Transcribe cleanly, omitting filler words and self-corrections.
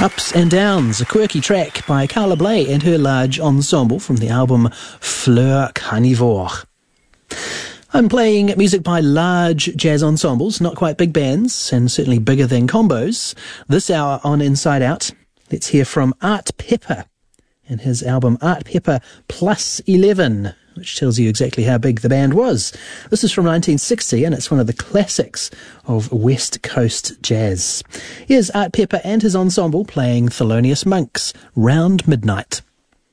Ups and Downs, a quirky track by Carla Bley and her large ensemble from the album Fleur Carnivore. I'm playing music by large jazz ensembles, not quite big bands, and certainly bigger than combos. This hour on Inside Out, let's hear from Art Pepper and his album Art Pepper Plus 11, which tells you exactly how big the band was. This is from 1960, and it's one of the classics of West Coast jazz. Here's Art Pepper and his ensemble playing Thelonious Monk's Round Midnight.